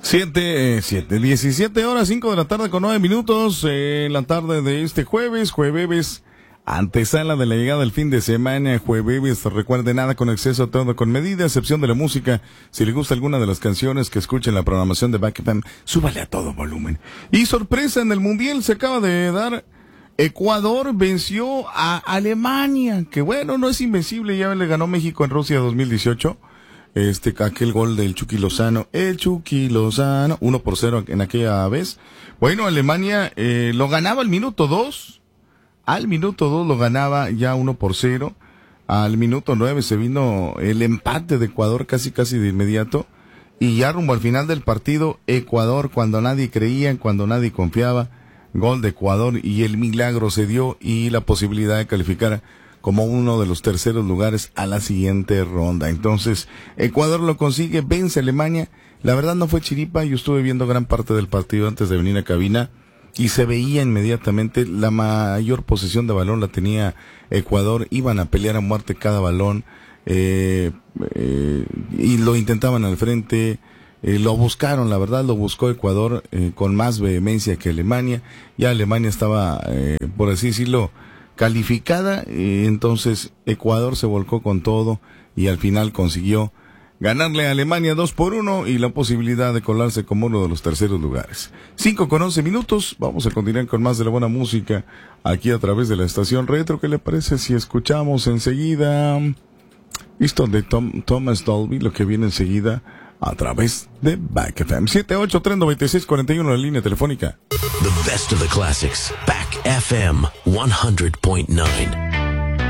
17 horas, 5 de la tarde con 9 minutos, en la tarde de este jueves, antesala de la llegada del fin de semana, jueves, recuerde nada con exceso, todo con medida, excepción de la música. Si le gusta alguna de las canciones que escuchen la programación de Back FM, súbale a todo volumen. Y sorpresa en el Mundial se acaba de dar, Ecuador venció a Alemania, que bueno, no es invencible, ya le ganó México en Rusia 2018. Aquel gol del Chucky Lozano, 1-0 en aquella vez. Bueno, Alemania lo ganaba al minuto 2 lo ganaba ya 1-0. Al minuto 9 se vino el empate de Ecuador casi de inmediato, y ya rumbo al final del partido, Ecuador, cuando nadie creía, cuando nadie confiaba, gol de Ecuador, y el milagro se dio, y la posibilidad de calificar como uno de los terceros lugares a la siguiente ronda. Entonces, Ecuador lo consigue, vence a Alemania. La verdad no fue chiripa, yo estuve viendo gran parte del partido antes de venir a cabina, y se veía inmediatamente la mayor posesión de balón la tenía Ecuador, iban a pelear a muerte cada balón, y lo intentaban al frente, lo buscaron, la verdad lo buscó Ecuador con más vehemencia que Alemania. Ya Alemania estaba, por así decirlo, calificada, entonces Ecuador se volcó con todo y al final consiguió ganarle a Alemania 2-1 y la posibilidad de colarse como uno de los terceros lugares. 5:11 minutos, vamos a continuar con más de la buena música aquí a través de la estación Retro. ¿Qué le parece si escuchamos enseguida esto de Thomas Dolby, lo que viene enseguida a través de Back FM? 78-396-41, la línea telefónica. The best of the classics. Back FM 100.9.